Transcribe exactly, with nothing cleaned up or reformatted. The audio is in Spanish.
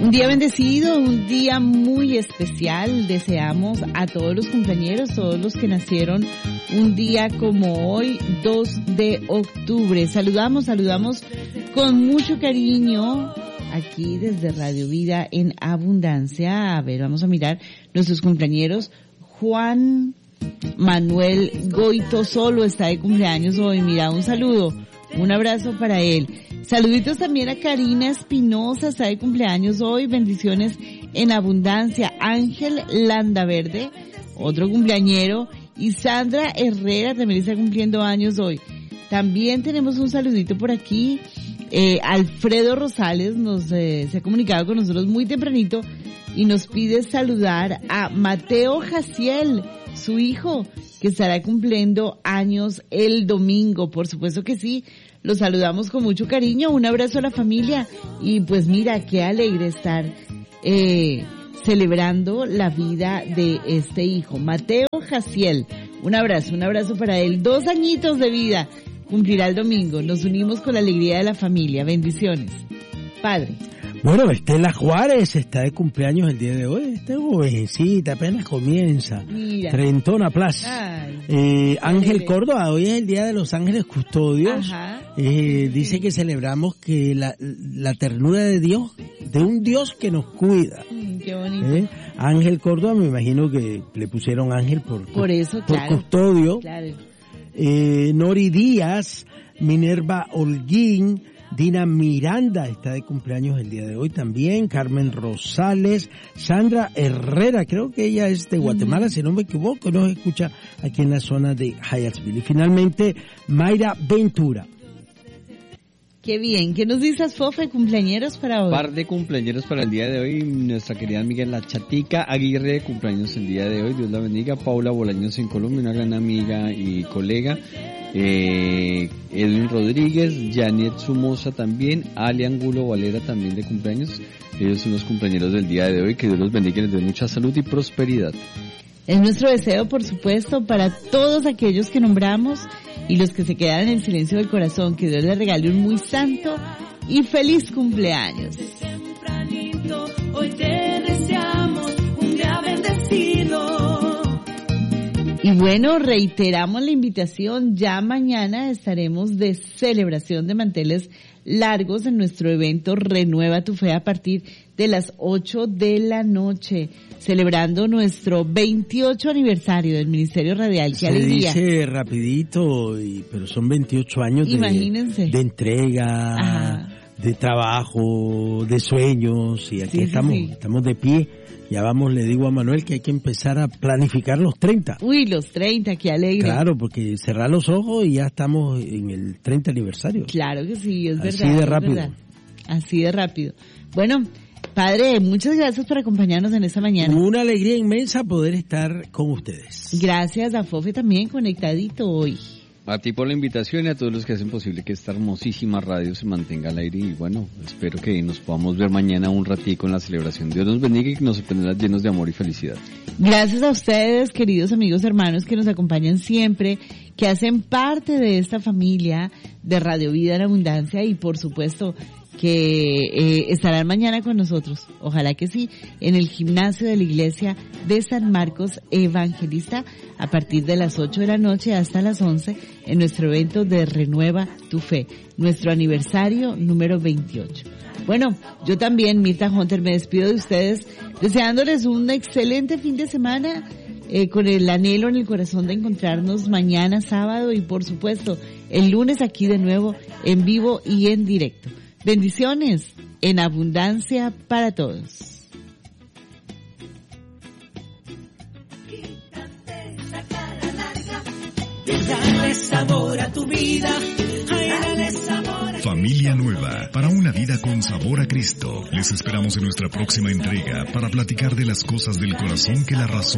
Un día bendecido, un día muy especial. Deseamos a todos los cumpleañeros, todos los que nacieron un día como hoy, dos de octubre. Saludamos, saludamos con mucho cariño aquí desde Radio Vida en Abundancia. A ver, vamos a mirar nuestros cumpleañeros. Juan Manuel Goito Solo está de cumpleaños hoy. Mira, un saludo, un abrazo para él. Saluditos también a Karina Espinosa, está de cumpleaños hoy. Bendiciones en abundancia. Ángel Landaverde, otro cumpleañero. Y Sandra Herrera también está cumpliendo años hoy. También tenemos un saludito por aquí. Eh, Alfredo Rosales nos eh, se ha comunicado con nosotros muy tempranito y nos pide saludar a Mateo Jaciel, su hijo, que estará cumpliendo años el domingo. Por supuesto que sí, los saludamos con mucho cariño. Un abrazo a la familia y pues mira, qué alegre estar eh, celebrando la vida de este hijo, Mateo Jaciel. Un abrazo, un abrazo para él. Dos añitos de vida cumplirá el domingo. Nos unimos con la alegría de la familia. Bendiciones. Padre. Bueno, Estela Juárez está de cumpleaños el día de hoy. Está jovencita, apenas comienza. Mira. Trentona Plaza. Ay, eh, Ángel Córdoba, hoy es el día de los ángeles custodios. Ajá. Eh, dice que celebramos que la, la ternura de Dios, de un Dios que nos cuida. Mm, qué bonito. ¿Eh? Ángel Córdoba, me imagino que le pusieron Ángel por, Por eso, por claro. custodio. Claro. Eh, Nori Díaz, Minerva Holguín, Dina Miranda está de cumpleaños el día de hoy también, Carmen Rosales, Sandra Herrera, creo que ella es de Guatemala, uh-huh. si no me equivoco, nos escucha aquí en la zona de Hyattsville. Y finalmente, Mayra Ventura. Qué bien. ¿Qué nos dices, Fofe, cumpleañeros para hoy? Par de cumpleañeros para el día de hoy. Nuestra querida amiga La Chatica Aguirre de cumpleaños el día de hoy. Dios la bendiga. Paula Bolaños en Colombia, una gran amiga y colega. Eh, Edwin Rodríguez, Janet Sumosa también. Ali Angulo Valera también de cumpleaños. Ellos son los cumpleaños del día de hoy. Que Dios los bendiga y les dé mucha salud y prosperidad. Es nuestro deseo, por supuesto, para todos aquellos que nombramos y los que se quedan en el silencio del corazón, que Dios les regale un muy santo y feliz cumpleaños. Hoy te deseamos un día bendecido. Y bueno, reiteramos la invitación, ya mañana estaremos de celebración de manteles largos en nuestro evento Renueva tu Fe a partir de las ocho de la noche, celebrando nuestro veintiocho aniversario del Ministerio Radial. ¡Qué Se alegría! dice rapidito, y, pero son veintiocho años de, de entrega, Ajá. de trabajo, de sueños, y aquí sí, estamos, sí, sí. estamos de pie. Ya vamos, le digo a Manuel que hay que empezar a planificar los treinta. Uy, los treinta, qué alegre. Claro, porque cerrar los ojos y ya estamos en el treinta aniversario. Claro que sí, es Así verdad. Así de rápido. Verdad. Así de rápido. Bueno, Padre, muchas gracias por acompañarnos en esta mañana. Una alegría inmensa poder estar con ustedes. Gracias a Fofe también, conectadito hoy. A ti por la invitación y a todos los que hacen posible que esta hermosísima radio se mantenga al aire. Y bueno, espero que nos podamos ver mañana un ratico en la celebración. Dios nos bendiga y que nos sorprenderá llenos de amor y felicidad. Gracias a ustedes, queridos amigos hermanos, que nos acompañan siempre, que hacen parte de esta familia de Radio Vida en Abundancia y por supuesto que eh, estarán mañana con nosotros, ojalá que sí, en el gimnasio de la iglesia de San Marcos Evangelista a partir de las ocho de la noche hasta las once en nuestro evento de Renueva tu Fe, nuestro aniversario número veintiocho. Bueno, yo también, Mirta Hunter, me despido de ustedes deseándoles un excelente fin de semana eh, con el anhelo en el corazón de encontrarnos mañana sábado y por supuesto el lunes aquí de nuevo en vivo y en directo. Bendiciones en abundancia para todos. Quítate esa cara larga, dale sabor a tu vida, dale sabor a Familia Nueva, para una vida con sabor a Cristo. Les esperamos en nuestra próxima entrega para platicar de las cosas del corazón que la razón